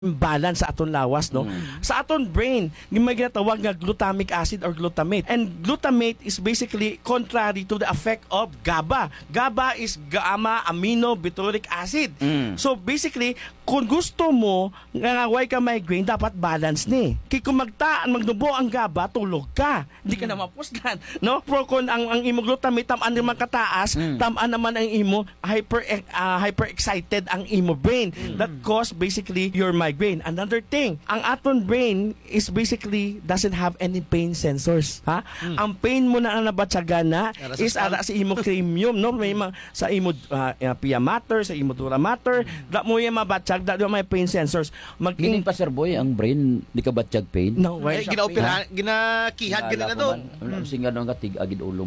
balance sa aton lawas, no? Sa aton brain, may ginatawag nga glutamic acid or glutamate. And glutamate is basically contrary to the effect of GABA. GABA is gamma amino butyric acid. So basically, kung gusto mo nga way ka migraine, dapat balance ni. Kaya kung magnubo ang GABA, tulog ka. Hindi ka na mapuslan, no? Pero kung ang imo glutamate tamaan naman kataas, tamaan naman ang imo hyper excited ang imo brain. That cause basically your migraine. Another thing, ang aton brain is basically doesn't have any pain sensors. Ha? Ang pain mo na ang nabatsagan na is ara sa imo cranium, no? May sa imo pia mater, sa imo dura mater, da mo yung mabatsag, da may pain sensors. Gining pa sir boy, ang brain di ka batsyag pain. No, Ay, ginakihan ka na doon. Singa nung katig agid ulong.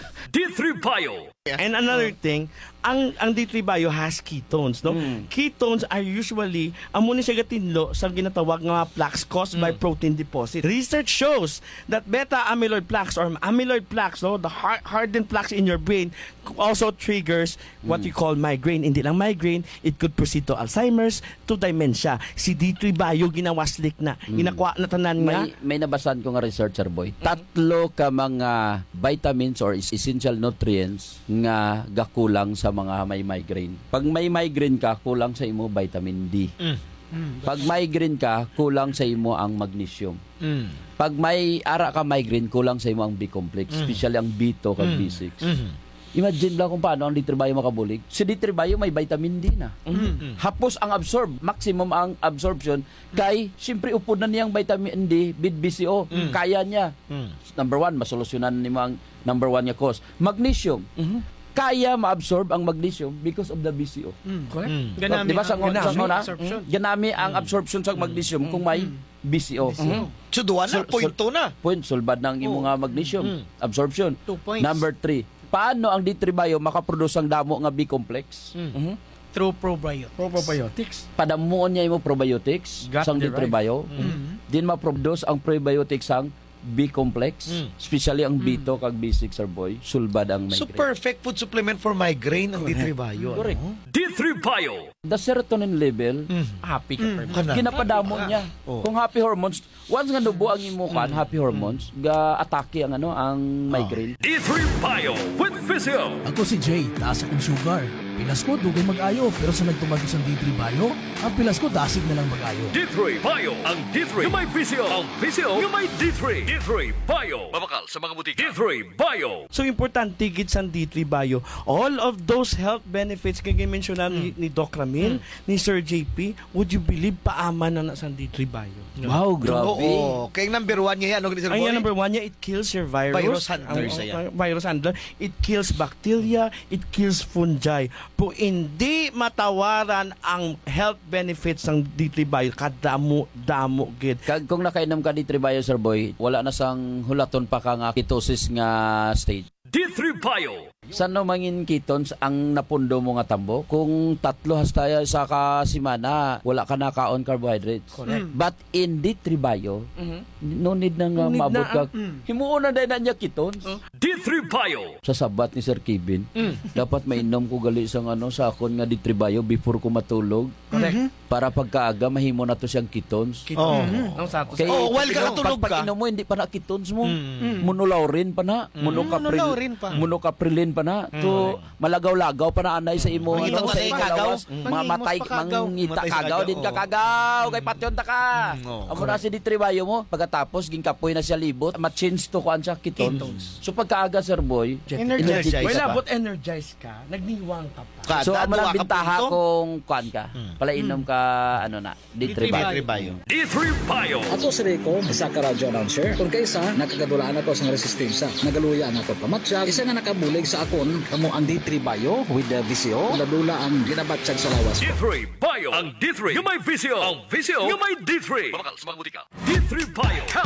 D3 Bio. And another thing, ang D3 Bio has ketones, no? Ketones are usually amo ni siya gatinlo sa ginatawag nga plaques caused by protein deposit. Research shows that beta amyloid plaques or amyloid plaques, no, the hardened plaques in your brain also triggers what you call migraine. Hindi lang migraine, it could proceed to Alzheimer's, to dementia. Si D3 Bio ginawaslik na. Ginakuha na tanan nga. May nabasan ko nga researcher boy. Tatlo ka mga vitamins or essential nutrients nga gakulang sa mga may migraine. Pag may migraine ka, kulang sa imo vitamin D. Pag migraine ka, kulang sa imo ang magnesium. Pag may ara ka migraine, kulang sa imo ang B-complex, especially ang B2 kag B6. Imagine lang kung paano ang D3 Bio makabulig. Si D3 Bio may vitamin D na. Hapos ang absorb, maximum ang absorption kay siyempre upod na niyang vitamin D with BCO. Kaya niya. Number one, masolusyonan ni mo ang number one niya cause. Magnesium. Kaya ma-absorb ang magnesium because of the BCO. Correct? Ganami Diba sa una? absorption. Ganami ang absorption sa magnesium kung may BCO. So, duwan na, point 2 na. Point, sulbad ng imo nga magnesium. Absorption. 2 points. Number 3, paano ang D3 Bio makaproduce ang damo nga B-complex? Through probiotics. Probiotics. Padamuon niya imo probiotics Got sang the D3 Bio. Din ma-produce ang prebiotics ang B-complex, especially ang B2 kag B6 or boy, sulbad ang So, migraine. perfect food supplement for migraine ang D3 Bio. Correct. D3 Bio. The serotonin level, Happy ka pa. ginapadamo niya. Kung happy hormones, once nga nubo ang imo kan, happy hormones, ga atake ang ang migraine. D3 Bio with Physio. Ako si Jay, taas akong sugar. Pilas ko, dugay mag-ayo. Pero sa nagtumagos ang D3 Bio, ang pilas ko, dasig na lang mag-ayo. D3 Bio. Ang D3 yung may Physio. Ang Physio yung may D3. D3 Bio. Mabakal sa mga butika. D3 Bio. So importante gid sa D3 Bio. All of those health benefits kay mentionan ni Doc Ramil, ni Sir JP, would you believe paaman na sa D3 Bio? Wow, grabe. Oo. Kaya number 1 niya yan. Ano, Ang yan, number one niya, it kills your virus. Virus handlers, Ang virus handler. It kills bacteria. It kills fungi. Po hindi matawaran ang health benefits ng D3 Bio. Kadamo gid. Kag kung nakainom ka D3 Bio sir boy, wala na sang hulaton pa ka nga ketosis nga stage. D3 Bio. Saan no mangin ketones ang napundo mo nga tambo? Kung tatlo hasta sa kasimana, wala ka na kaon carbohydrates. Correct. But in D3 Bio, no need na nga No need maabot na, ka. Himuon na dahil na niya ketones. D3 Bio. Sa sabat ni Sir Kevin, dapat mainom ko gali sa sa akon nga D3 Bio before ko matulog. Correct. Para pagkaaga mahimo na to siyang ketones. Oo. Nang sato Kay, Oh, while ka natulog pag ka. inom mo, hindi pa na ketones mo. Monolaurin pa na. Monolaurin pa. Monocaprilin pa na. To malagaw-lagaw pa na anay sa imo. Mangita pa sa na kagaw. Mamatay, mangita Matay sa kagaw. Din ka kagaw. Kay patyon ta ka. Amo na si D3 Bio mo. Pagkatapos, ginkapoy na siya libot. Ma-change to kuan siya ketones. So pagkaaga, sir boy, Energize energetic Well, ka pa. abot energized ka, nagniwang ka pa. Kada So, ang duwa ka bintaha punto. kung kuan ka. Palainom ka, ano na, D3 Bio. D3 Bio. D3 Bio. Ato si Rico, isa ka radyo announcer. Kung kaysa, nakagadulaan na to sa resistensya. Nagaluya na to pamatsyag. Isa nga nakabulig sa akon, kamo ang D3 Bio with the VCO. Ladula ang ginabatsyag sa lawas. D3 Bio. Ang D3 yung may Physio. Ang Physio yung may D3. Mabakal sa mga butika. D3 Bio. Health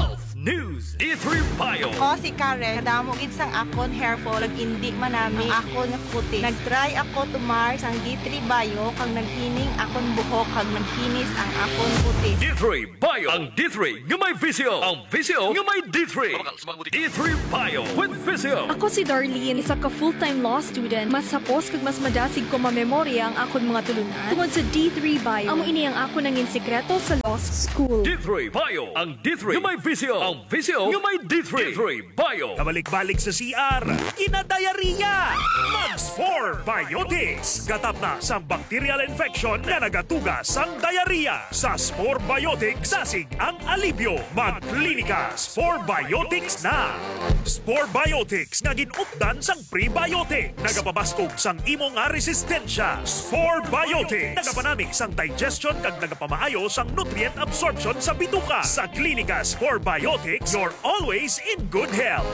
News. D3 Bio. Ako si Karen, kadamo gid sang akon hair fall, indi manami ang akon nga kutis. Nagtry ako tumar sang D3 Bio kang naghining akon buhok kag naghinis ang akon kutis. D3 Bio. Ang D3 nga may visio. Ang visio nga may D3. Mabakal sa mga butika. D3 Bio with visio. Ako si Darlene, isa ka full-time law student. Mas sapos kag mas madasig ko mamemorya ang akon mga tulunan tungod sa D3 Bio. Amo ini ang ako nangin sekreto sa law school. D3 Bio. Ang D3 nga may visio. Ang visio nga may D3. D3 Bio. Kabalik-balik sa CR, kinadayariya! Mags4 Biotics. Gatap na sa bacterial infection na nagatugas sang diarrhea. Sa Spore Biotics, sasig ang alibyo. Magklinika, Spore Biotics na! Spore Biotics nga ginupdan sang prebiotic. Nagapabastog sang imo nga resistensya. Spore Biotics. Nagapanamig sang digestion kag nagapamaayo sang nutrient absorption sa bituka. Sa klinika Spore Biotics, you're always in good health.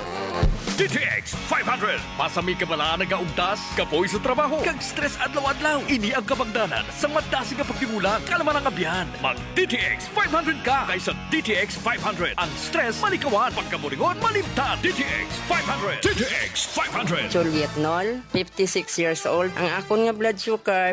DTX 500. Pasami ka bala nagaugtas, kapoy sa trabaho, kag stress adlaw-adlaw. Ini ang kabangdanan sa madasig nga pagtimula kalaman ang abyan. Mag DTX 500 ka kaysa DTX 500. Ang stress malikawan, pagkamuringon malimtan. DTX 500. DTX 500. Juliet Nol, 56 years old. Ang akon nga blood sugar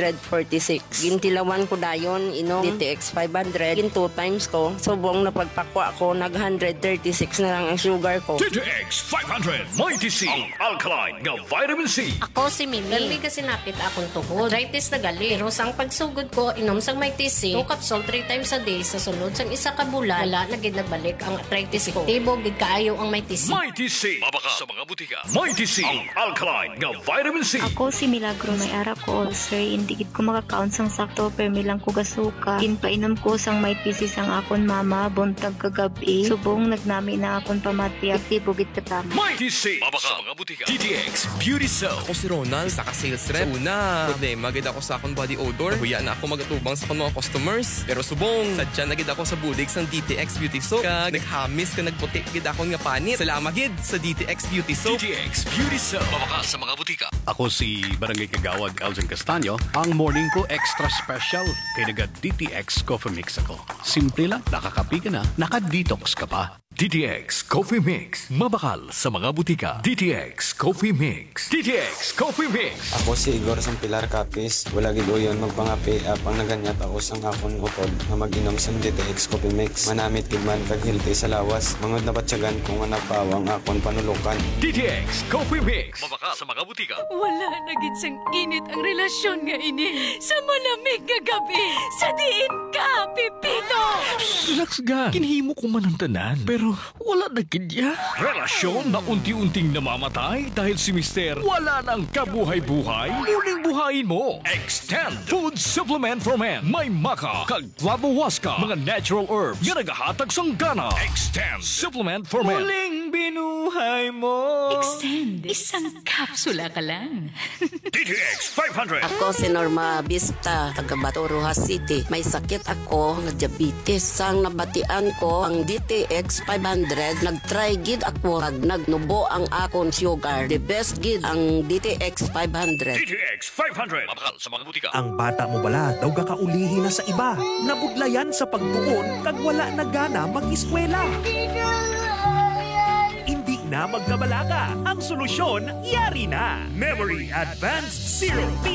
446. Gintilawan ko dayon inom DTX 500. Gin 2 times ko. Subong na pagpakwa ko nag 136 na lang ang sugar ko. DTX 500. Mighty C. Ang alkaline nga vitamin C. Ako si Mimi. Dali kasi napit akong tuhod. Arthritis na gali. Pero sang pagsugod ko, inom sang Mighty C. 2 capsule 3 times a day. Sa sunod sang isa ka bulan, wala na gid nagbalik ang arthritis ko. Tibog gid kaayo ang Mighty C. Mighty C. Mabaka sa mga butika. Mighty C. Ang alkaline nga vitamin C. Ako si Milagro, may ara ko ulcer. Hindi gid ko makakaon sang sakto pero milang ko gasuka. Ginpainom ko sang Mighty C sang akon mama buntag kagabi. Subong nagnami na akon pamati. Tibog gid katama. Mighty C. Mabaka sa mga butika. DTX Beauty Soap. Ako si Ronald, isa ka sales rep. Sa una, problema gid ako sa akong body odor. Huya na ako magatubang sa akong mga customers. Pero subong, sadya na gid ako sa budig sang DTX Beauty Soap. Kag naghamis ka nagputi gid akong nga panit. Salamat gid sa DTX Beauty Soap. DTX Beauty Soap. Mabaka sa mga butika. Ako si Barangay Kagawad Elgin Castaño. Ang morning ko extra special kay naga DTX Coffee Mix ako. Simple lang, nakakapi ka na, naka-detox ka pa. DTX Coffee Mix. Mabakal sa mga butika. DTX Coffee Mix. DTX Coffee Mix. Ako si Igor sang Pilar Capis. Wala gid uyon magpangapi apang naganyat ako sang akon utod na mag-inom sang DTX Coffee Mix. Manamit gid man kag healthy sa lawas. Mangod na batyagan kung nga napawang akon panulukan. DTX Coffee Mix. Mabakal sa mga butika. Wala na gid sang init ang relasyon nga ini. Sa malamig nga gabi, sa diin ka, Pipito! Relax ga. Kinhimo ko man ang tanan. Pero wala na kidya. Relasyon na unti-unting namamatay dahil si Mister wala nang kabuhay-buhay. Muling buhayin mo. Extend Food Supplement for Men. May maka, kag flavowaska, mga natural herbs nga nagahatag sang gana. Extend Supplement for Men. Muling binuhay mo. Extend. Isang kapsula ka lang. DTX 500. Ako si Norma Vista, taga Bato, Rojas City. May sakit ako nga diabetes. Sang nabatian ko ang DTX 500, nagtry gid ako kag nagnubo ang akon sugar. The best gid ang DTX 500. DTX 500. Mabakal sa mga butika. Ang bata mo bala daw gakaulihi na sa iba. Nabudlayan sa pagtuon kag wala na gana mag-eskwela. Hindi na magkabalaga. Ang solusyon, yari na. Memory Advanced Serum